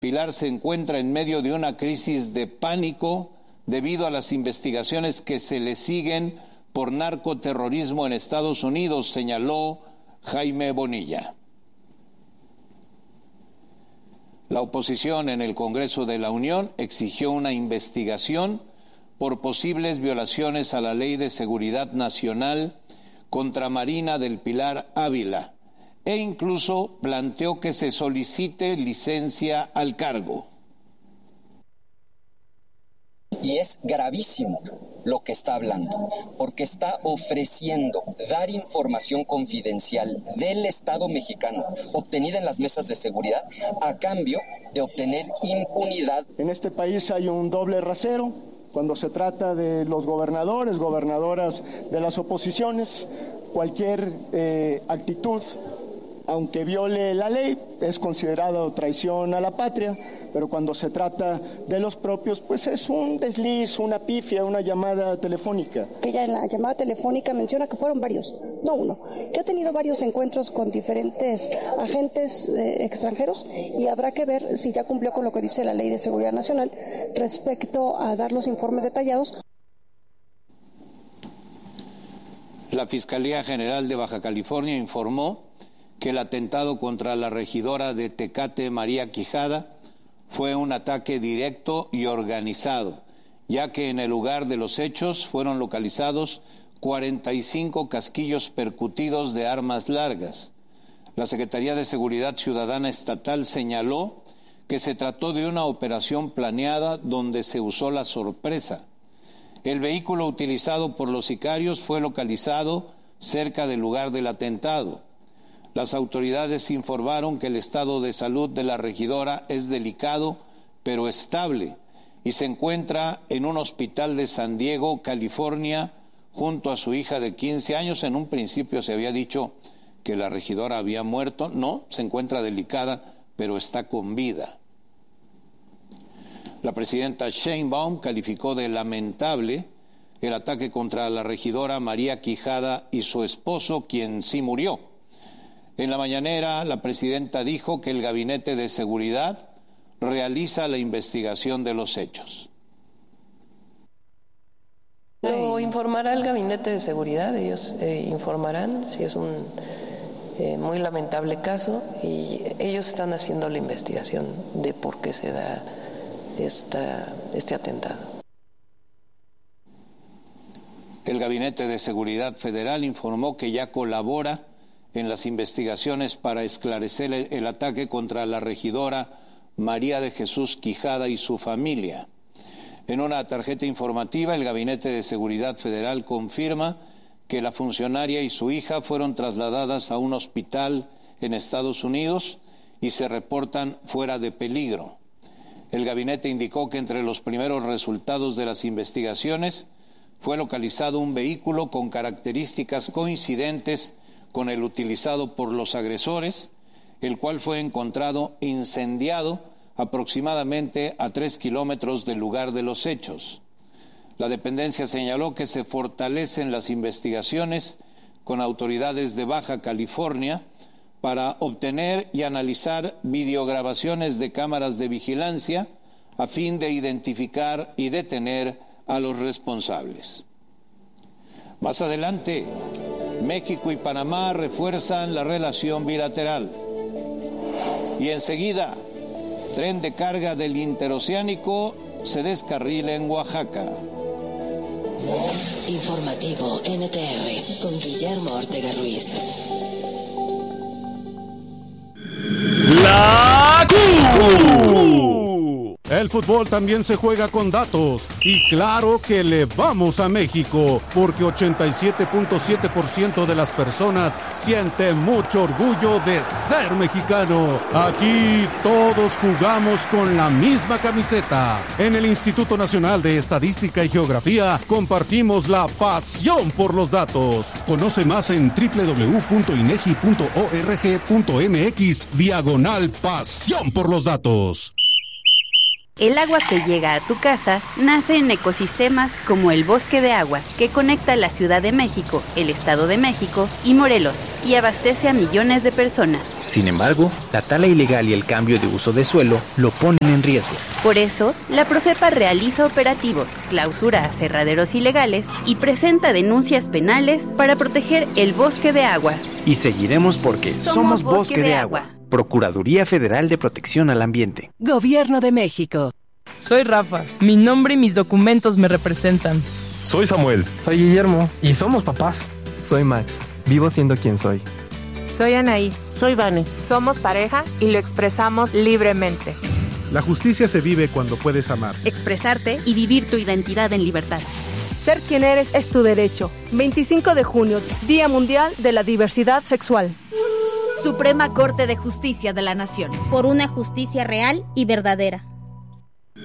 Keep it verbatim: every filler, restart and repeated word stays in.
Pilar se encuentra en medio de una crisis de pánico debido a las investigaciones que se le siguen por narcoterrorismo en Estados Unidos, señaló Jaime Bonilla. La oposición en el Congreso de la Unión exigió una investigación por posibles violaciones a la Ley de Seguridad Nacional contra Marina del Pilar Ávila e incluso planteó que se solicite licencia al cargo. Y es gravísimo lo que está hablando, porque está ofreciendo dar información confidencial del Estado mexicano obtenida en las mesas de seguridad a cambio de obtener impunidad. En este país hay un doble rasero cuando se trata de los gobernadores, gobernadoras de las oposiciones. Cualquier eh, actitud, aunque viole la ley, es considerado traición a la patria, pero cuando se trata de los propios, pues es un desliz, una pifia, una llamada telefónica. Ella en la llamada telefónica menciona que fueron varios, no uno, que ha tenido varios encuentros con diferentes agentes eh, extranjeros y habrá que ver si ya cumplió con lo que dice la Ley de Seguridad Nacional respecto a dar los informes detallados. La Fiscalía General de Baja California informó que el atentado contra la regidora de Tecate, María Quijada, fue un ataque directo y organizado, ya que en el lugar de los hechos fueron localizados cuarenta y cinco casquillos percutidos de armas largas. La Secretaría de Seguridad Ciudadana Estatal señaló que se trató de una operación planeada donde se usó la sorpresa. El vehículo utilizado por los sicarios fue localizado cerca del lugar del atentado. Las autoridades informaron que el estado de salud de la regidora es delicado, pero estable, y se encuentra en un hospital de San Diego, California, junto a su hija de quince años. En un principio se había dicho que la regidora había muerto. No, se encuentra delicada, pero está con vida. La presidenta Sheinbaum calificó de lamentable el ataque contra la regidora María Quijada y su esposo, quien sí murió. En la mañanera, la presidenta dijo que el Gabinete de Seguridad realiza la investigación de los hechos. Lo informará el Gabinete de Seguridad, ellos eh, informarán si es un eh, muy lamentable caso y ellos están haciendo la investigación de por qué se da esta, este atentado. El Gabinete de Seguridad Federal informó que ya colabora en las investigaciones para esclarecer el, el ataque contra la regidora María de Jesús Quijada y su familia. En una tarjeta informativa, el Gabinete de Seguridad Federal confirma que la funcionaria y su hija fueron trasladadas a un hospital en Estados Unidos y se reportan fuera de peligro. El gabinete indicó que entre los primeros resultados de las investigaciones fue localizado un vehículo con características coincidentes con el utilizado por los agresores, el cual fue encontrado incendiado aproximadamente a tres kilómetros del lugar de los hechos. La dependencia señaló que se fortalecen las investigaciones con autoridades de Baja California para obtener y analizar videograbaciones de cámaras de vigilancia a fin de identificar y detener a los responsables. Más adelante, México y Panamá refuerzan la relación bilateral. Y enseguida, tren de carga del interoceánico se descarrila en Oaxaca. Informativo N T R con Guillermo Ortega Ruiz. La Q. El fútbol también se juega con datos y claro que le vamos a México porque ochenta y siete punto siete por ciento de las personas siente mucho orgullo de ser mexicano. Aquí todos jugamos con la misma camiseta. En el Instituto Nacional de Estadística y Geografía compartimos la pasión por los datos. Conoce más en doble u doble u doble u punto inegi punto org punto m x diagonal pasión por los datos. El agua que llega a tu casa nace en ecosistemas como el Bosque de Agua, que conecta la Ciudad de México, el Estado de México y Morelos, y abastece a millones de personas. Sin embargo, la tala ilegal y el cambio de uso de suelo lo ponen en riesgo. Por eso, la Profepa realiza operativos, clausura aserraderos ilegales y presenta denuncias penales para proteger el Bosque de Agua. Y seguiremos porque somos, somos Bosque, Bosque de, de Agua. Agua. Procuraduría Federal de Protección al Ambiente. Gobierno de México. Soy Rafa. Mi nombre y mis documentos me representan. Soy Samuel. Soy Guillermo. Y somos papás. Soy Max. Vivo siendo quien soy. Soy Anaí. Soy Vane. Somos pareja y lo expresamos libremente. La justicia se vive cuando puedes amar, expresarte y vivir tu identidad en libertad. Ser quien eres es tu derecho. veinticinco de junio, Día Mundial de la Diversidad Sexual. Suprema Corte de Justicia de la Nación. Por una justicia real y verdadera.